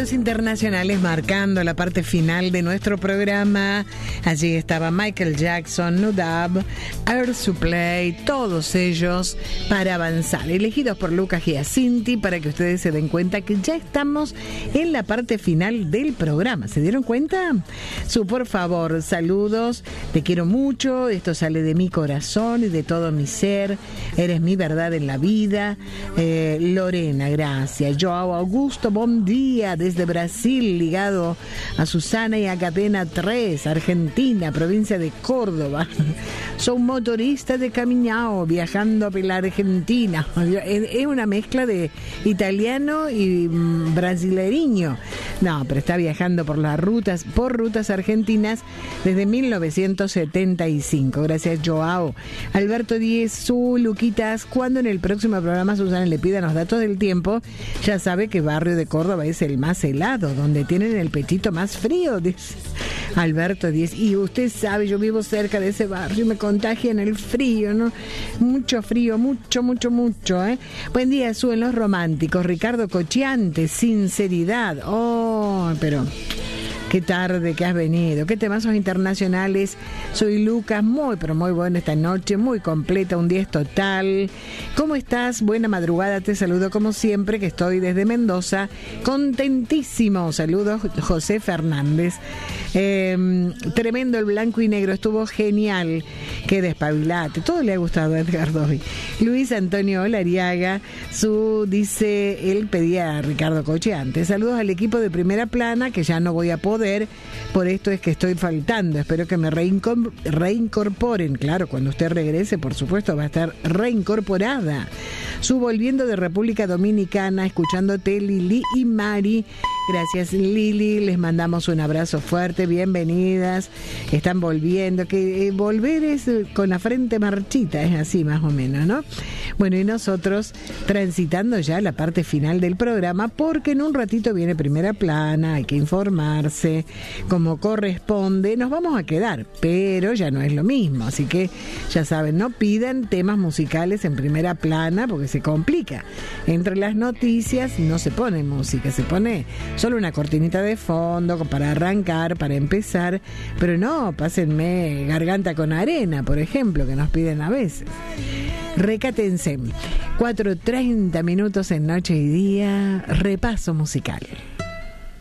estrenos internacionales marcando la parte final de nuestro programa. Allí estaba Michael Jackson, Nudab, Air Supply, todos ellos para avanzar, elegidos por Lucas Giacinti, para que ustedes se den cuenta que ya estamos en la parte final del programa. ¿Se dieron cuenta? Por favor, saludos, te quiero mucho, esto sale de mi corazón y de todo mi ser, eres mi verdad en la vida. Lorena, gracias. Joao Augusto, buen día desde Brasil, ligado a Susana y a Catena 3, Argentina, provincia de Córdoba. Soy motorista de Camiñao, viajando por la Argentina. Es una mezcla de italiano y brasileño. No, pero está viajando por rutas argentinas desde 1975. Gracias, Joao. Alberto Díez, Luquitas, cuando en el próximo programa Susana le pida los datos del tiempo, ya sabe que barrio de Córdoba es el más helado, donde tienen el pechito más frío, dice Alberto Díez. Y usted sabe, yo vivo cerca de ese barrio y me contagia en el frío, ¿no? Mucho frío, mucho. Buen día, en los románticos. Ricardo Cochiante, sinceridad. Oh, pero qué tarde que has venido. Qué temazos internacionales. Soy Lucas, muy bueno esta noche, muy completa, un 10 total. ¿Cómo estás? Buena madrugada, te saludo como siempre, que estoy desde Mendoza, contentísimo. Saludos, José Fernández. Tremendo el blanco y negro, estuvo genial. Qué despabilate, todo le ha gustado a Edgar Doy. Luis Antonio Olariaga, dice, él pedía a Ricardo Cochiante. Saludos al equipo de Primera Plana, que ya no voy a poder, por esto es que estoy faltando. Espero que me reincorporen. Claro, cuando usted regrese, por supuesto, va a estar reincorporada. Volviendo de República Dominicana, escuchándote, Lili y Mari. Gracias, Lili, les mandamos un abrazo fuerte, bienvenidas. Están volviendo, que volver es con la frente marchita, es así más o menos, ¿no? Bueno, y nosotros transitando ya la parte final del programa, porque en un ratito viene Primera Plana, hay que informarse como corresponde. Nos vamos a quedar, pero ya no es lo mismo, así que ya saben, no pidan temas musicales en Primera Plana porque se complica. Entre las noticias no se pone música, se pone solo una cortinita de fondo para arrancar, para empezar, pero no, pásenme Garganta con Arena, por ejemplo, que nos piden a veces. Recátense. 4:30 en Noche y Día, repaso musical.